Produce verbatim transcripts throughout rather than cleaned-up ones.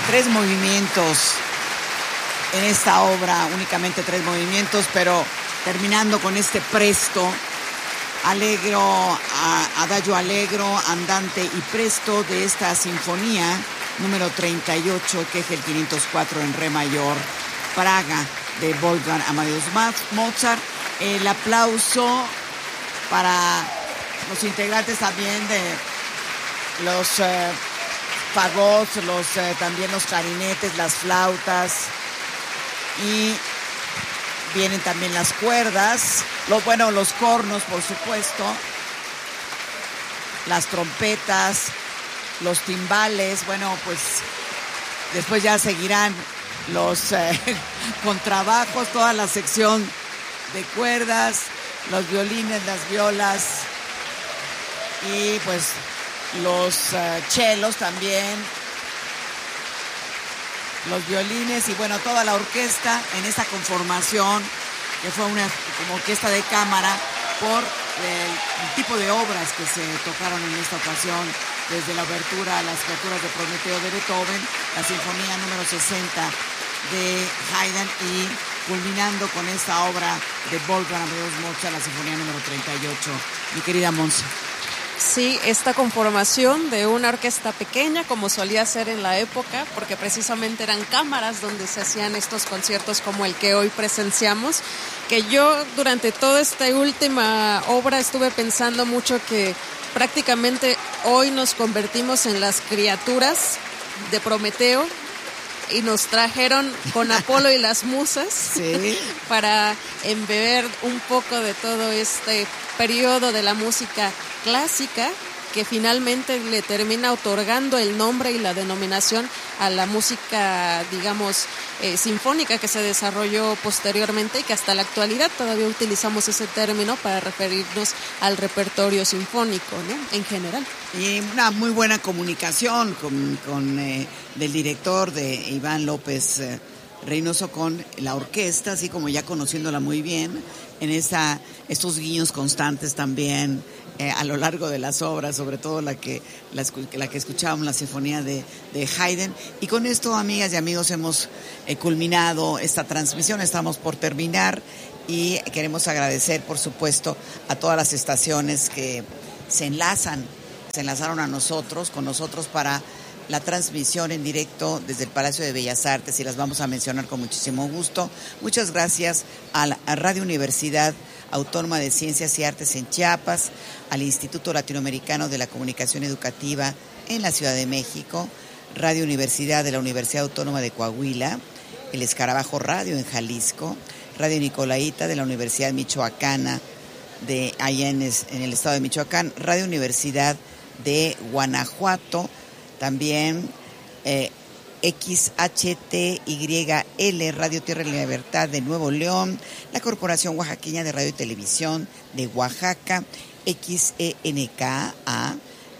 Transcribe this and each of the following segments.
tres movimientos en esta obra, únicamente tres movimientos, pero terminando con este presto, allegro, a, adagio allegro, andante y presto de esta sinfonía número treinta y ocho, que es el quinientos cuatro en re mayor, Praga, de Wolfgang Amadeus Mozart. El aplauso para los integrantes también de los eh, fagots, los, eh, también los clarinetes, las flautas, y vienen también las cuerdas, lo, bueno, los cornos, por supuesto, las trompetas, los timbales. Bueno, pues después ya seguirán los eh, contrabajos, toda la sección de cuerdas, los violines, las violas y pues los uh, chelos también, los violines y bueno, toda la orquesta en esta conformación que fue una como orquesta de cámara por el, el tipo de obras que se tocaron en esta ocasión, desde la obertura a las criaturas de Prometeo de Beethoven, la sinfonía número sesenta de Haydn y culminando con esta obra de Wolfgang Amadeus Mozart, la sinfonía número treinta y ocho. Mi querida Monse. Sí, esta conformación de una orquesta pequeña, como solía ser en la época, porque precisamente eran cámaras donde se hacían estos conciertos como el que hoy presenciamos, que yo durante toda esta última obra estuve pensando mucho que prácticamente hoy nos convertimos en las criaturas de Prometeo y nos trajeron con Apolo y las musas, sí, para embeber un poco de todo este periodo de la música clásica que finalmente le termina otorgando el nombre y la denominación a la música, digamos, eh, sinfónica que se desarrolló posteriormente y que hasta la actualidad todavía utilizamos ese término para referirnos al repertorio sinfónico, ¿no?, en general. Y una muy buena comunicación con, con eh, del director de Iván López eh, Reynoso con la orquesta, así como ya conociéndola muy bien, en esa, estos guiños constantes también eh, a lo largo de las obras, sobre todo la que, la, la que escuchábamos, la sinfonía de, de Haydn. Y con esto, amigas y amigos, hemos eh, culminado esta transmisión, estamos por terminar y queremos agradecer, por supuesto, a todas las estaciones que se enlazan, se enlazaron a nosotros, con nosotros para la transmisión en directo desde el Palacio de Bellas Artes, y las vamos a mencionar con muchísimo gusto. Muchas gracias a la a Radio Universidad Autónoma de Ciencias y Artes en Chiapas, al Instituto Latinoamericano de la Comunicación Educativa en la Ciudad de México, Radio Universidad de la Universidad Autónoma de Coahuila, el Escarabajo Radio en Jalisco, Radio Nicolaita de la Universidad Michoacana de allá en, en el estado de Michoacán, Radio Universidad de Guanajuato, también eh, X H T Y L, Radio Tierra y Libertad de Nuevo León, la Corporación Oaxaqueña de Radio y Televisión de Oaxaca, X E N K A,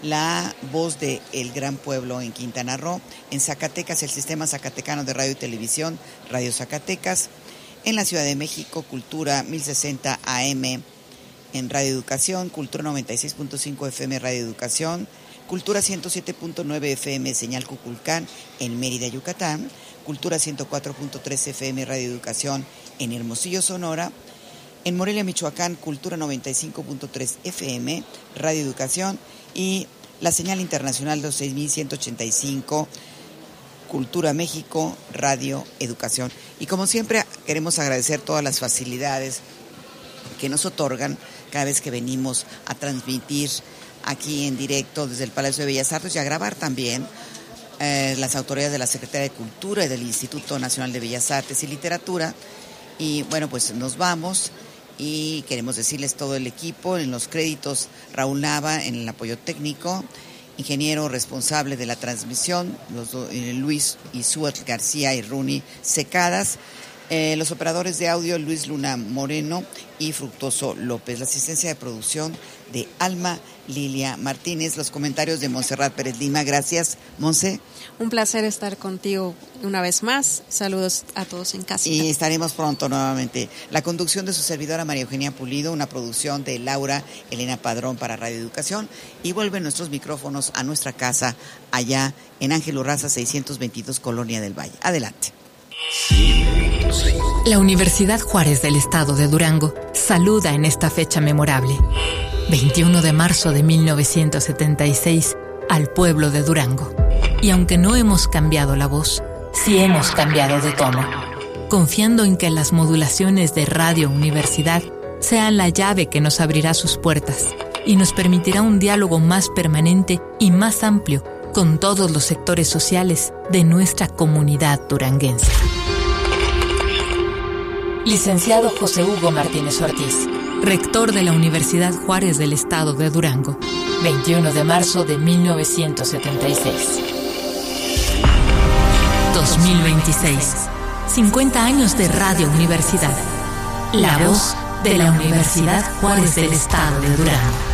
La Voz de El Gran Pueblo en Quintana Roo, en Zacatecas el Sistema Zacatecano de Radio y Televisión, Radio Zacatecas, en la Ciudad de México, Cultura mil sesenta A M en Radio Educación, Cultura noventa y seis punto cinco F M Radio Educación, Cultura ciento siete punto nueve F M Señal Cuculcán en Mérida, Yucatán, Cultura ciento cuatro punto tres F M Radio Educación en Hermosillo, Sonora, en Morelia, Michoacán, Cultura noventa y cinco punto tres F M Radio Educación y la señal internacional de seis mil ciento ochenta y cinco Cultura México Radio Educación. Y como siempre queremos agradecer todas las facilidades que nos otorgan cada vez que venimos a transmitir aquí en directo desde el Palacio de Bellas Artes y a grabar también eh, las autoridades de la Secretaría de Cultura y del Instituto Nacional de Bellas Artes y Literatura. Y bueno, pues nos vamos y queremos decirles todo el equipo, en los créditos Raúl Nava en el apoyo técnico, ingeniero responsable de la transmisión, los, eh, Luis Isuat García y Runi Secadas, Eh, los operadores de audio, Luis Luna Moreno y Fructuoso López. La asistencia de producción de Alma Lilia Martínez. Los comentarios de Montserrat Pérez Lima. Gracias, Monse. Un placer estar contigo una vez más. Saludos a todos en casa. Y estaremos pronto nuevamente. La conducción de su servidora María Eugenia Pulido, una producción de Laura Elena Padrón para Radio Educación. Y vuelven nuestros micrófonos a nuestra casa allá en Ángel Urraza seiscientos veintidós, Colonia del Valle. Adelante. La Universidad Juárez del Estado de Durango saluda en esta fecha memorable, veintiuno de marzo de mil novecientos setenta y seis, al pueblo de Durango. Y aunque no hemos cambiado la voz, sí hemos cambiado de tono, confiando en que las modulaciones de Radio Universidad sean la llave que nos abrirá sus puertas y nos permitirá un diálogo más permanente y más amplio con todos los sectores sociales de nuestra comunidad duranguense. Licenciado José Hugo Martínez Ortiz, rector de la Universidad Juárez del Estado de Durango, veintiuno de marzo de mil novecientos setenta y seis. dos mil veintiséis, cincuenta años de Radio Universidad, la voz de la Universidad Juárez del Estado de Durango.